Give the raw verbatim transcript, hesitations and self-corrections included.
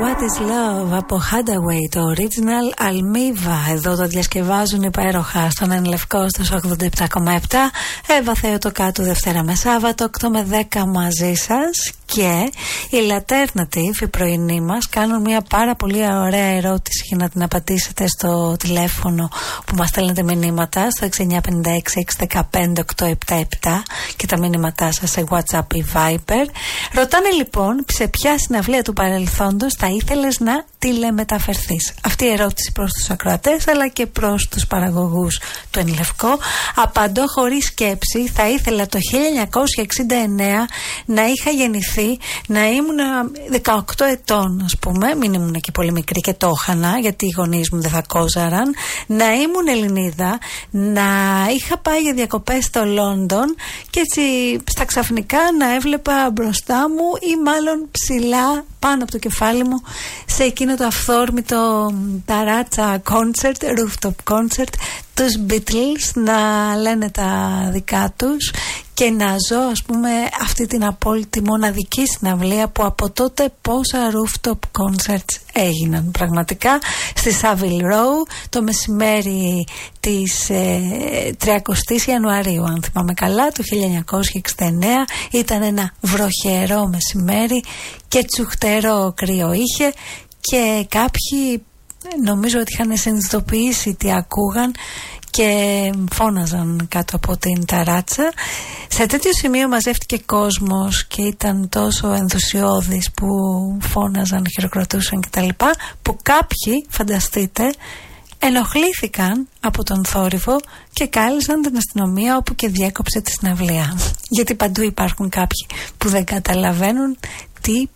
What is Love από Hadaway, το original Almiva. Εδώ το διασκευάζουν υπέροχα στον Εν Λευκό στους ογδόντα επτά κόμμα επτά. Εύα Θεοτοκάτου, Δευτέρα με Σάββατο, οκτώ με δέκα μαζί σας. Και οι Alternative, οι πρωινοί μας, κάνουν μια πάρα πολύ ωραία ερώτηση για να την απαντήσετε στο τηλέφωνο που μας στέλνετε μηνύματα στο έξι εννιά πέντε έξι έξι ένα πέντε οκτώ επτά επτά και τα μηνύματά σας σε WhatsApp ή Viber. Ρωτάνε λοιπόν σε ποια συναυλία του παρελθόντος θα ήθελες να τηλεμεταφερθείς. Αυτή η ερώτηση προς τους ακροατές αλλά και προς τους παραγωγούς του Εν Λευκό. Απαντώ χωρίς σκέψη. Θα ήθελα το χίλια εννιακόσια εξήντα εννέα να είχα γεννηθεί, να ήμουν δεκαοκτώ ετών, ας πούμε, μην ήμουν και πολύ μικρή και το έχανα, γιατί οι γονείς μου δεν θα κόζαραν, να ήμουν Ελληνίδα, να είχα πάει για διακοπές στο Λόντον και έτσι στα ξαφνικά να έβλεπα μπροστά μου ή μάλλον ψηλά πάνω από το κεφάλι μου σε εκείνο το αυθόρμητο ταράτσα concert, rooftop concert, τους Beatles να λένε τα δικά τους και να ζω, ας πούμε, αυτή την απόλυτη μοναδική συναυλία που από τότε πόσα rooftop concerts έγιναν πραγματικά στη Savile Row το μεσημέρι της ε, τριαντοστής Ιανουαρίου, αν θυμάμαι καλά, του χίλια εννιακόσια εξήντα εννέα. Ήταν ένα βροχερό μεσημέρι και τσουχτερό κρύο είχε και κάποιοι νομίζω ότι είχαν συνειδητοποιήσει τι ακούγαν και φώναζαν κάτω από την ταράτσα. Σε τέτοιο σημείο μαζεύτηκε κόσμος και ήταν τόσο ενθουσιώδης που φώναζαν, χειροκροτούσαν κτλ, που κάποιοι, φανταστείτε, ενοχλήθηκαν από τον θόρυβο και κάλεσαν την αστυνομία όπου και διέκοψε τη συναυλία. Γιατί παντού υπάρχουν κάποιοι που δεν καταλαβαίνουν τι